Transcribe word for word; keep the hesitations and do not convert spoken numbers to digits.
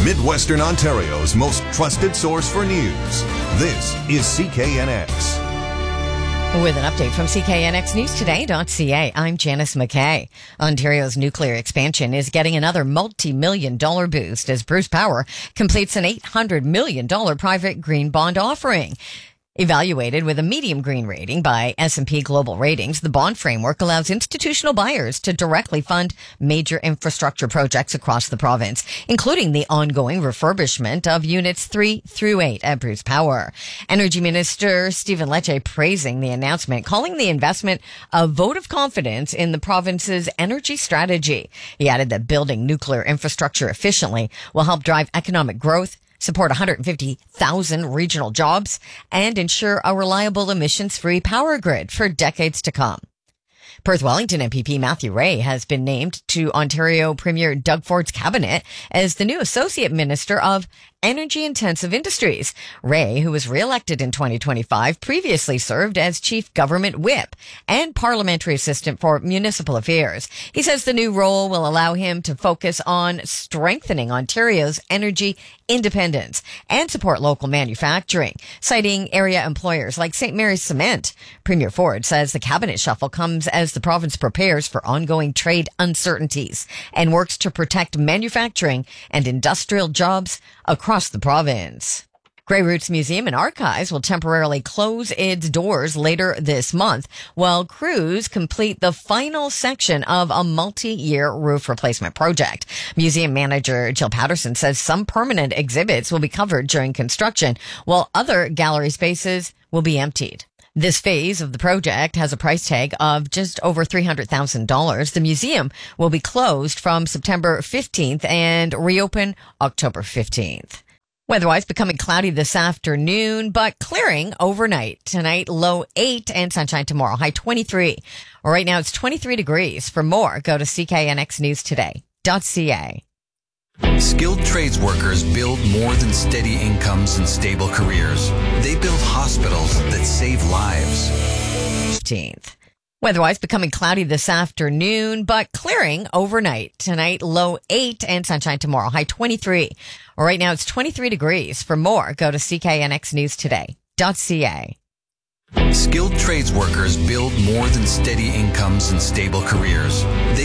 Midwestern Ontario's most trusted source for news. This is C K N X. With an update from C K N X News Today dot C A, I'm Janice McKay. Ontario's nuclear expansion is getting another multi-million dollar boost as Bruce Power completes an eight hundred million dollars private green bond offering. Evaluated with a medium green rating by S and P Global Ratings, the bond framework allows institutional buyers to directly fund major infrastructure projects across the province, including the ongoing refurbishment of units three through eight at Bruce Power. Energy Minister Stephen Lecce praising the announcement, calling the investment a vote of confidence in the province's energy strategy. He added that building nuclear infrastructure efficiently will help drive economic growth, support one hundred fifty thousand regional jobs, and ensure a reliable emissions-free power grid for decades to come. Perth Wellington M P P Matthew Ray has been named to Ontario Premier Doug Ford's cabinet as the new Associate Minister of Energy-Intensive Industries. Ray, who was re-elected in twenty twenty-five, previously served as Chief Government Whip and Parliamentary Assistant for Municipal Affairs. He says the new role will allow him to focus on strengthening Ontario's energy independence and support local manufacturing, citing area employers like Saint Mary's Cement. Premier Ford says the cabinet shuffle comes as the province prepares for ongoing trade uncertainties and works to protect manufacturing and industrial jobs across the province. Grey Roots Museum and Archives will temporarily close its doors later this month while crews complete the final section of a multi-year roof replacement project. Museum manager Jill Patterson says some permanent exhibits will be covered during construction while other gallery spaces will be emptied. This phase of the project has a price tag of just over three hundred thousand dollars. The museum will be closed from September fifteenth and reopen October fifteenth. Weather-wise, becoming cloudy this afternoon, but clearing overnight. Tonight, low eight and sunshine tomorrow, high twenty-three. Right now, it's twenty-three degrees. For more, go to C K N X News Today dot C A. Skilled trades workers build more than steady incomes and stable careers. They build hospitals that save lives. fifteenth. Weather-wise, becoming cloudy this afternoon, but clearing overnight. Tonight, low eight and sunshine tomorrow, high twenty-three. Right now, it's twenty-three degrees. For more, go to C K N X News Today dot C A. Skilled trades workers build more than steady incomes and stable careers. They